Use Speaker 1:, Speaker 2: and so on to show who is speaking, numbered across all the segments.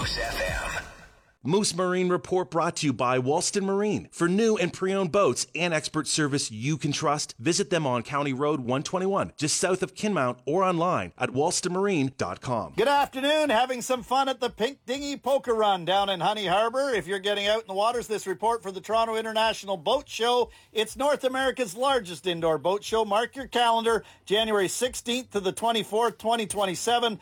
Speaker 1: Moose FM.
Speaker 2: Moose Marine Report brought to you by Walston Marine. For new and pre-owned boats and expert service you can trust, visit them on County Road 121, just south of Kinmount, or online at walstonmarine.com.
Speaker 3: Good afternoon. Having some fun at the Pink Dinghy Poker Run down in Honey Harbor. If you're getting out in the waters, this report for the Toronto International Boat Show. It's North America's largest indoor boat show. Mark your calendar, January 16th to the 24th, 2027,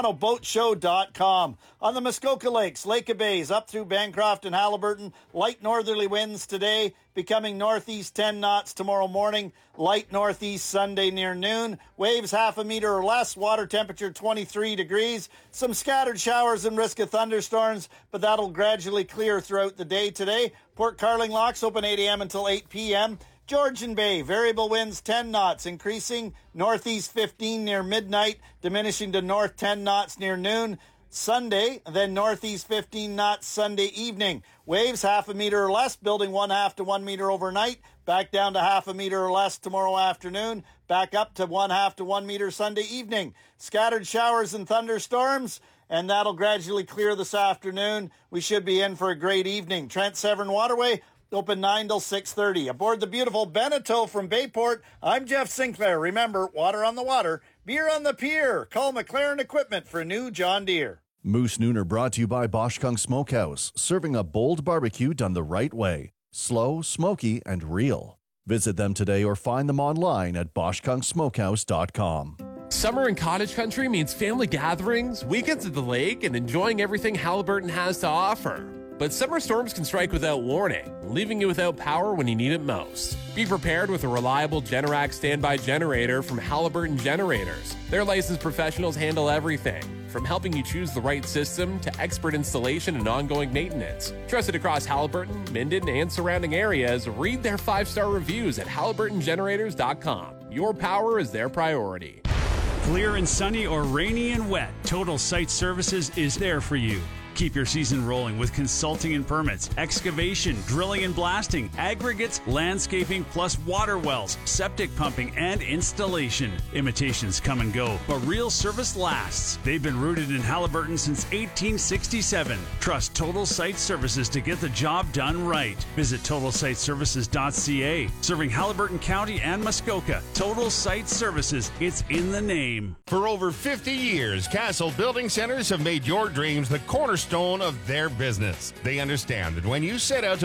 Speaker 3: torontoboatshow.com. On the Muskoka Lakes, Lake of Bays, up through Bancroft and Haliburton, light northerly winds today, becoming northeast 10 knots tomorrow morning, light northeast Sunday near noon, waves half a meter or less, water temperature 23 degrees, some scattered showers and risk of thunderstorms, but that'll gradually clear throughout the day today. Port Carling locks open 8 a.m. until 8 p.m. Georgian Bay, variable winds 10 knots, increasing northeast 15 near midnight, diminishing to north 10 knots near noon. Sunday, then northeast 15 knots Sunday evening. Waves half a meter or less, building 1/2 to 1 meter overnight. Back down to half a meter or less tomorrow afternoon. Back up to 1/2 to 1 meter Sunday evening. Scattered showers and thunderstorms, and that'll gradually clear this afternoon. We should be in for a great evening. Trent Severn Waterway, open 9 till 6:30. Aboard the beautiful Beneteau from Bayport, I'm Jeff Sinclair. Remember, water on the water, beer on the pier. Call McLaren Equipment for new John Deere.
Speaker 4: Moose Nooner brought to you by Boschkung Smokehouse, serving a bold barbecue done the right way. Slow, smoky, and real. Visit them today or find them online at boschkungsmokehouse.com.
Speaker 5: Summer in cottage country means family gatherings, weekends at the lake, and enjoying everything Haliburton has to offer. But summer storms can strike without warning, leaving you without power when you need it most. Be prepared with a reliable Generac standby generator from Haliburton Generators. Their licensed professionals handle everything, from helping you choose the right system to expert installation and ongoing maintenance. Trusted across Haliburton, Minden, and surrounding areas, read their 5-star reviews at haliburtongenerators.com. Your power is their priority.
Speaker 6: Clear and sunny or rainy and wet, Total Site Services is there for you. Keep your season rolling with consulting and permits, excavation, drilling and blasting, aggregates, landscaping, plus water wells, septic pumping, and installation. Imitations come and go, but real service lasts. They've been rooted in Haliburton since 1867. Trust Total Site Services to get the job done right. Visit TotalSiteServices.ca. Serving Haliburton County and Muskoka. Total Site Services, it's in the name.
Speaker 7: For over 50 years, Castle Building Centers have made your dreams the cornerstone of their business. They understand that when you set out to